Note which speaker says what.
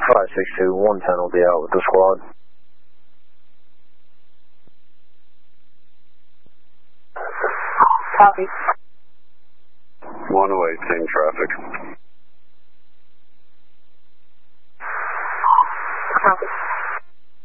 Speaker 1: 562, 110 will be out with the squad.
Speaker 2: Copy.
Speaker 3: 108, seeing traffic.
Speaker 2: Copy.